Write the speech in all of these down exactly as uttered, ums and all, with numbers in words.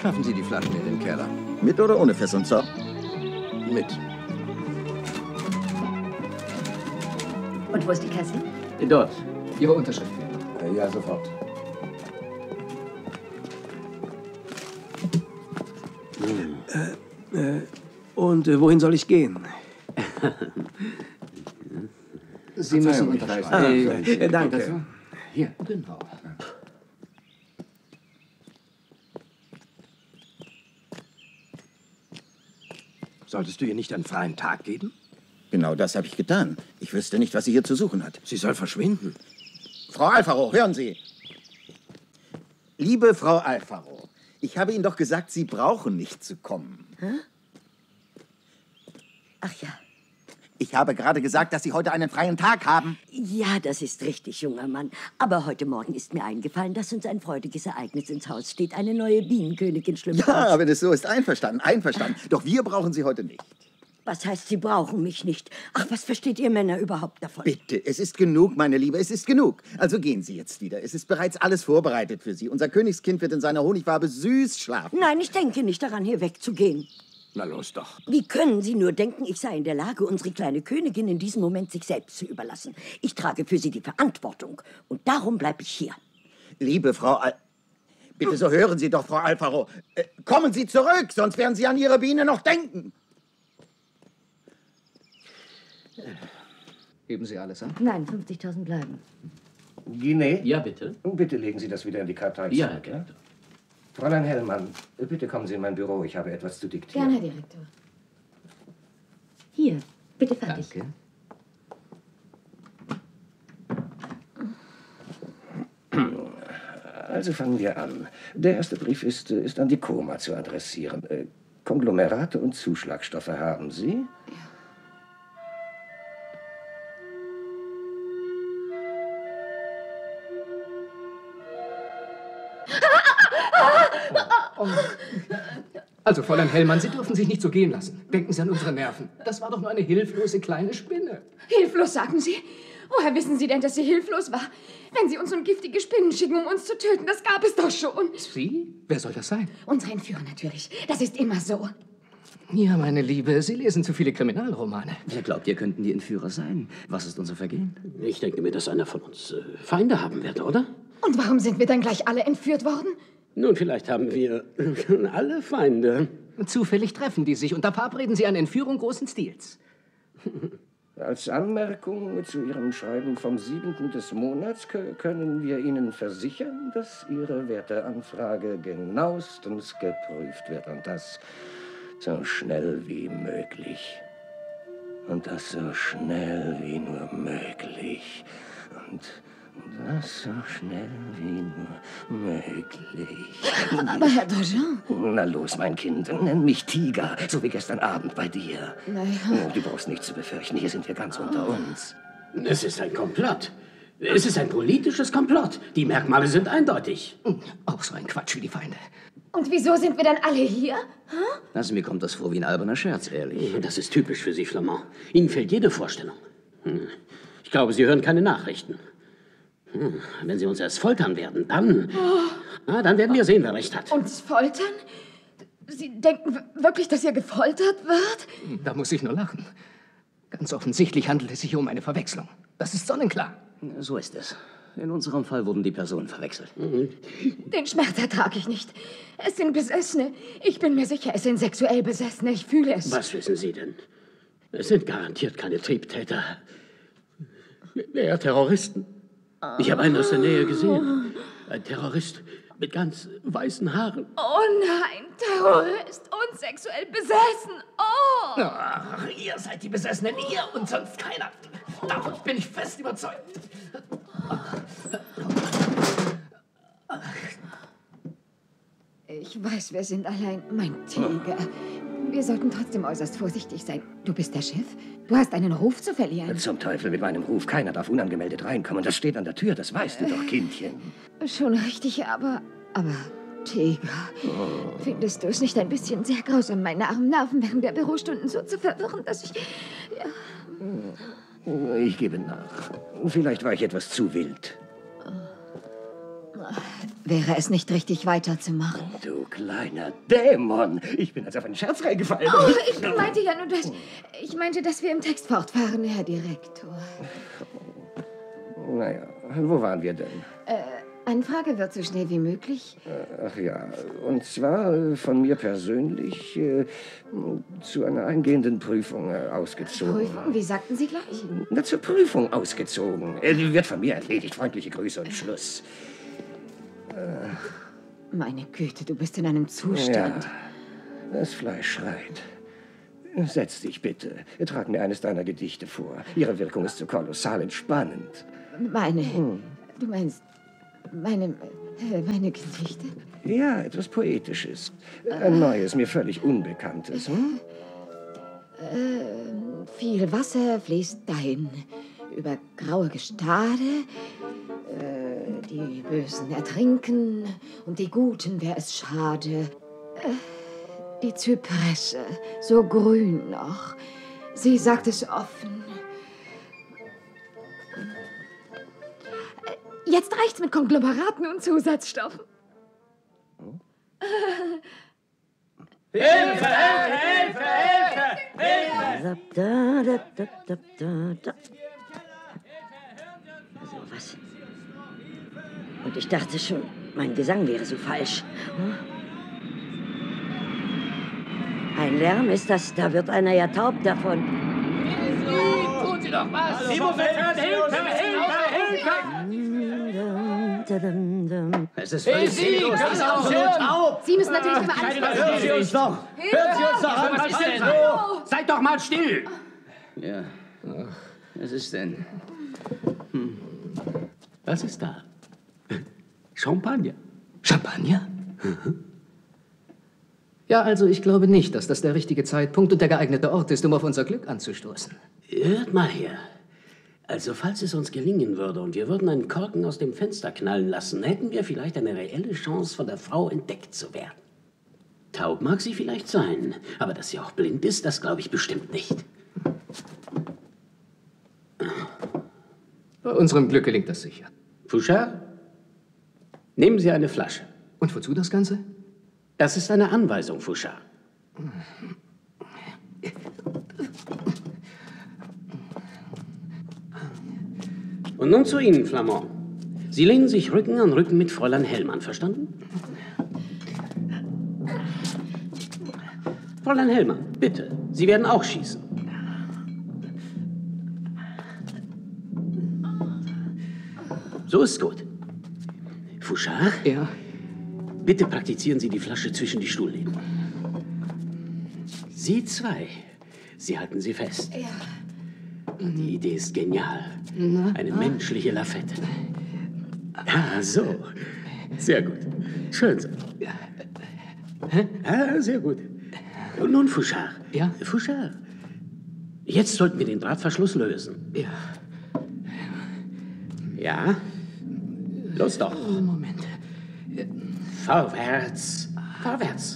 Schaffen Sie die Flaschen in den Keller. Mit oder ohne Fess und Zorn? Mit. Und wo ist die Kasse? Dort. Ihre Unterschrift. Äh, ja, sofort. Äh, äh, und äh, wohin soll ich gehen? Sie müssen unterschreiben. Ah, äh, danke. Hier, genau. Solltest du ihr nicht einen freien Tag geben? Genau das habe ich getan. Ich wüsste nicht, was sie hier zu suchen hat. Sie soll verschwinden. Frau Alfaro, hören Sie. Liebe Frau Alfaro, ich habe Ihnen doch gesagt, Sie brauchen nicht zu kommen. Hä? Ach ja. Ich habe gerade gesagt, dass Sie heute einen freien Tag haben. Ja, das ist richtig, junger Mann. Aber heute Morgen ist mir eingefallen, dass uns ein freudiges Ereignis ins Haus steht. Eine neue Bienenkönigin schlüpft. Ja, wenn es so ist, einverstanden, einverstanden. Doch wir brauchen Sie heute nicht. Was heißt, Sie brauchen mich nicht? Ach, was versteht ihr Männer überhaupt davon? Bitte, es ist genug, meine Liebe, es ist genug. Also gehen Sie jetzt wieder. Es ist bereits alles vorbereitet für Sie. Unser Königskind wird in seiner Honigwabe süß schlafen. Nein, ich denke nicht daran, hier wegzugehen. Na los doch. Wie können Sie nur denken, ich sei in der Lage, unsere kleine Königin in diesem Moment sich selbst zu überlassen? Ich trage für sie die Verantwortung. Und darum bleibe ich hier. Liebe Frau Al... Bitte, so hören Sie doch, Frau Alfaro. Äh, kommen Sie zurück, sonst werden Sie an Ihre Biene noch denken. Heben Sie alles ab? Nein, fünfzigtausend bleiben. Guinea? Ja, bitte. Bitte legen Sie das wieder in die Kartei. Ja, zurück, gerne. Fräulein Hellmann, bitte kommen Sie in mein Büro. Ich habe etwas zu diktieren. Gerne, Herr Direktor. Hier, bitte fertig. Danke. Also fangen wir an. Der erste Brief ist, ist an die Koma zu adressieren. Äh, Konglomerate und Zuschlagstoffe haben Sie? Ja. Also, Fräulein Hellmann, Sie dürfen sich nicht so gehen lassen. Denken Sie an unsere Nerven. Das war doch nur eine hilflose kleine Spinne. Hilflos, sagen Sie? Woher wissen Sie denn, dass sie hilflos war? Wenn Sie uns nun giftige Spinnen schicken, um uns zu töten, das gab es doch schon. Sie? Wer soll das sein? Unsere Entführer natürlich. Das ist immer so. Ja, meine Liebe, Sie lesen zu viele Kriminalromane. Wer glaubt, ihr könnten die Entführer sein? Was ist unser Vergehen? Ich denke mir, dass einer von uns äh, Feinde haben wird, oder? Und warum sind wir dann gleich alle entführt worden? Nun, vielleicht haben wir alle Feinde. Zufällig treffen die sich und da verabreden sie eine Entführung großen Stils. Als Anmerkung zu Ihrem Schreiben vom siebenten des Monats können wir Ihnen versichern, dass Ihre Werteanfrage genauestens geprüft wird und das so schnell wie möglich. Und das so schnell wie nur möglich. Und das so schnell wie nur möglich. Aber Herr Dojan... Na los, mein Kind, nenn mich Tiger, so wie gestern Abend bei dir. Naja... Du brauchst nichts zu befürchten, hier sind wir ganz unter uns. Es ist ein Komplott. Es ist ein politisches Komplott. Die Merkmale sind eindeutig. Auch so ein Quatsch wie die Feinde. Und wieso sind wir dann alle hier? Hm? Also mir kommt das vor wie ein alberner Scherz, ehrlich. Das ist typisch für Sie, Flamand. Ihnen fehlt jede Vorstellung. Ich glaube, Sie hören keine Nachrichten. Wenn Sie uns erst foltern werden, dann... Oh. Na, dann werden wir sehen, wer recht hat. Uns foltern? Sie denken wirklich, dass hier gefoltert wird? Da muss ich nur lachen. Ganz offensichtlich handelt es sich um eine Verwechslung. Das ist sonnenklar. So ist es. In unserem Fall wurden die Personen verwechselt. Mhm. Den Schmerz ertrage ich nicht. Es sind Besessene. Ich bin mir sicher, es sind sexuell Besessene. Ich fühle es. Was wissen Sie denn? Es sind garantiert keine Triebtäter. Eher Terroristen. Ich habe einen aus der Nähe gesehen. Ein Terrorist mit ganz weißen Haaren. Oh nein, Terrorist und sexuell besessen. Oh! Ach, ihr seid die Besessenen, ihr und sonst keiner. Davon bin ich fest überzeugt. Ich weiß, wir sind allein. Mein Tiger. Wir sollten trotzdem äußerst vorsichtig sein. Du bist der Chef. Du hast einen Ruf zu verlieren. Zum Teufel mit meinem Ruf. Keiner darf unangemeldet reinkommen. Das steht an der Tür, das weißt du doch, Kindchen. Schon richtig, aber... Aber, Tiger, oh. Findest du es nicht ein bisschen sehr grausam, meine armen Nerven während der Bürostunden so zu verwirren, dass ich... Ja. Ich gebe nach. Vielleicht war ich etwas zu wild. Wäre es nicht richtig, weiterzumachen? Du kleiner Dämon. Ich bin als auf einen Scherz reingefallen. Oh, ich meinte ja nur, dass... Ich meinte, dass wir im Text fortfahren, Herr Direktor. Naja, wo waren wir denn? Äh, eine Frage wird so schnell wie möglich. Ach ja, und zwar äh, von mir persönlich äh, zu einer eingehenden Prüfung äh, ausgezogen. Prüfung? Wie sagten Sie gleich? Na, zur Prüfung ausgezogen. Äh, die wird von mir erledigt. Freundliche Grüße und Schluss. Äh, Meine Güte, du bist in einem Zustand. Ja, das Fleisch schreit. Setz dich bitte. Trag mir eines deiner Gedichte vor. Ihre Wirkung ist so kolossal entspannend. Meine... Hm. Du meinst... Meine... Äh, meine Gedichte? Ja, etwas Poetisches. Ein neues, mir völlig Unbekanntes. Hm? Äh, viel Wasser fließt dahin. Über graue Gestade. Äh, die Bösen ertrinken und die Guten wär es schade. Äh, die Zypresse, so grün noch. Sie sagt es offen. Jetzt reicht's mit Konglomeraten und Zusatzstoffen. Hm? Hilfe, Hilfe, Hilfe, Hilfe! Da, da, da, da, da, da. Also was? Und ich dachte schon, mein Gesang wäre so falsch. Hm? Ein Lärm ist das, da wird einer ja taub davon. Tun Sie doch was! Sie muss hören! Hilfe, Hilfe, Hilfe! Es ist völlig sinnlos. Sie ist absolut taub. Sie müssen natürlich über alles... Hören Sie uns doch! Hören Sie uns doch an! Was ist denn so? Seid doch mal still! Ja, was ist denn? Hm. Was ist da? Champagner. Champagner? Ja, also ich glaube nicht, dass das der richtige Zeitpunkt und der geeignete Ort ist, um auf unser Glück anzustoßen. Hört mal her. Also, falls es uns gelingen würde und wir würden einen Korken aus dem Fenster knallen lassen, hätten wir vielleicht eine reelle Chance, von der Frau entdeckt zu werden. Taub mag sie vielleicht sein, aber dass sie auch blind ist, das glaube ich bestimmt nicht. Bei unserem Glück gelingt das sicher. Fouchard, nehmen Sie eine Flasche. Und wozu das Ganze? Das ist eine Anweisung, Fouchard. Und nun zu Ihnen, Flamand. Sie lehnen sich Rücken an Rücken mit Fräulein Hellmann, verstanden? Fräulein Hellmann, bitte. Sie werden auch schießen. So ist gut. Fouchard? Ja? Bitte praktizieren Sie die Flasche zwischen die Stuhllehnen. Sie zwei, Sie halten sie fest. Ja. Die Idee ist genial. Eine menschliche Lafette. Ah, so. Sehr gut. Schön so. Ah, sehr gut. Und nun, Fouchard. Ja? Fouchard. Jetzt sollten wir den Drahtverschluss lösen. Ja. Ja? Los doch. Moment. Vorwärts. Vorwärts.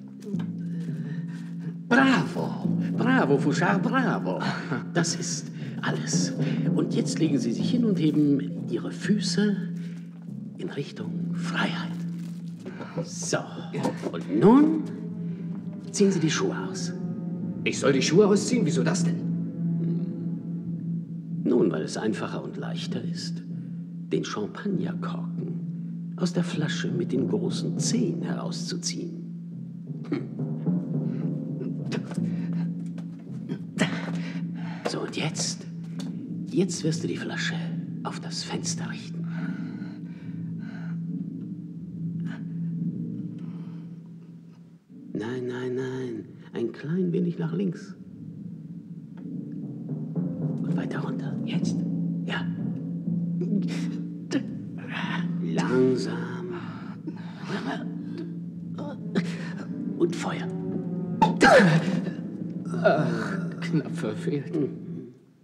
Bravo. Bravo, Fouchard, bravo. Das ist alles. Und jetzt legen Sie sich hin und heben Ihre Füße in Richtung Freiheit. So. Und nun ziehen Sie die Schuhe aus. Ich soll die Schuhe ausziehen? Wieso das denn? Nun, weil es einfacher und leichter ist, den Champagnerkorken aus der Flasche mit den großen Zehen herauszuziehen. Hm. So, und jetzt, jetzt wirst du die Flasche auf das Fenster richten. Nein, nein, nein, ein klein wenig nach links. Und weiter runter, jetzt, ja. Langsam. Und Feuer. Ach, knapp verfehlt.